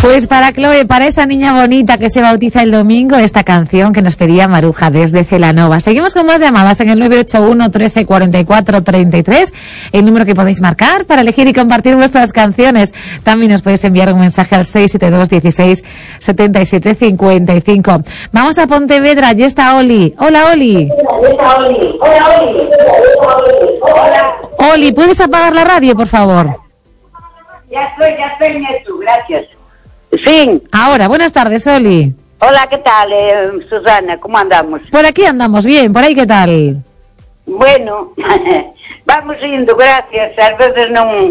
Pues para Chloe, para esta niña bonita que se bautiza el domingo, esta canción que nos pedía Maruja desde Celanova. Seguimos con más llamadas en el 981 13 44 33, el número que podéis marcar para elegir y compartir vuestras canciones. También os podéis enviar un mensaje al 672 16 77 55. Vamos a Pontevedra, allí está Oli. Hola, Oli. Hola. Oli, ¿puedes apagar la radio, por favor? Ya estoy en esto, gracias. Sí. Ahora, buenas tardes, Oli. Hola, ¿qué tal, Susana? ¿Cómo andamos? Por aquí andamos bien, por ahí, ¿qué tal? Bueno, vamos indo, gracias. Ás veces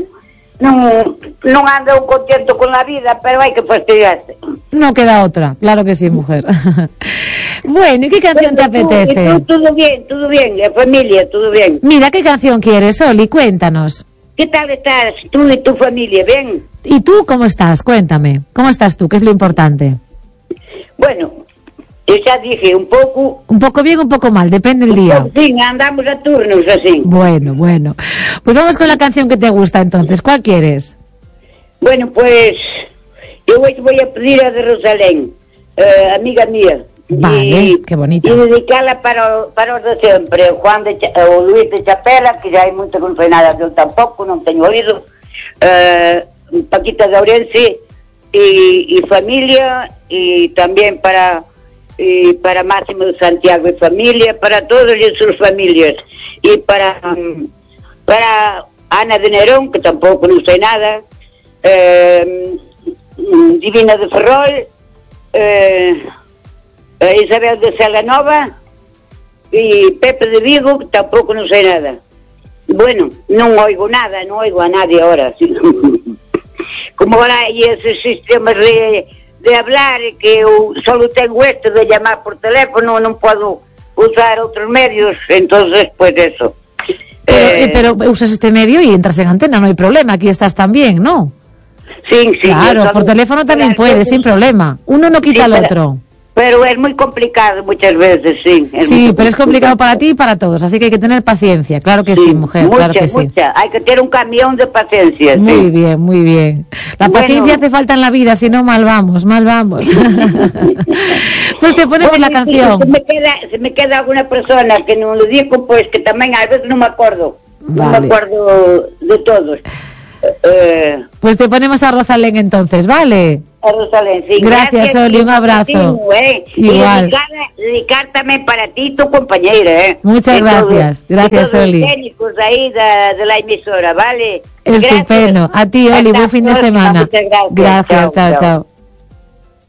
non ando contento con la vida, pero hai que fastidiarse. No queda otra, claro que sí, mujer. Bueno, ¿y qué canción te apetece? Todo bien, la familia, todo bien. Mira, ¿qué canción quieres, Oli? Cuéntanos. ¿Qué tal estás tú y tu familia? ¿Bien? ¿Y tú cómo estás? Cuéntame. ¿Cómo estás tú? ¿Qué es lo importante? Bueno, yo ya dije, un poco... Un poco bien, un poco mal, depende del día. Sí, andamos a turnos así. Bueno. Pues vamos con la canción que te gusta entonces. ¿Cuál quieres? Bueno, pues yo hoy voy a pedir a de Rosalén, amiga mía. Vale, qué bonita. Y dedicarla para os de sempre, o Luis de Chapela, que ya hai moito que non sei nada, eu tampouco, non teño oído, Paquita de Ourense y familia, y también para Máximo de Santiago y familia, para todos y sus familias, y para Ana de Nerón, que tampouco non sei nada, Divina de Ferrol, Isabel de Celanova e Pepe de Vigo, que tampouco non sei nada. Bueno, non oigo nada, non oigo a nadie ahora. Como ahora hai esos sistemas de hablar, que eu solo tengo este de llamar por teléfono, non podo usar outros medios, entonces pues eso. Pero usas este medio y entras en antena, no hay problema, aquí estás también, ¿no? Sí. Claro, por teléfono también puedes, sin problema. Uno no quita al otro. Pero es muy complicado muchas veces, sí. Sí, pero es complicado para ti y para todos, así que hay que tener paciencia, claro que sí, mujer, claro que sí. Mucha, hay que tener un camión de paciencia. Muy bien. La paciencia hace falta en la vida, si no, mal vamos. Pues te ponemos la canción. Se me queda alguna persona que no lo digo, pues que también a veces no me acuerdo. Vale. No me acuerdo de todos. Pues te ponemos a Rosalén entonces, ¿vale? A Rosalén, sí. Gracias, Oli, un abrazo. Igual. Y dedicar también para ti y tu compañera, Muchas gracias. Gracias, Oli. Los técnicos ahí de la emisora, ¿vale? Estupendo. Gracias. A ti, Oli, buen fin de semana. Gracias. Chao.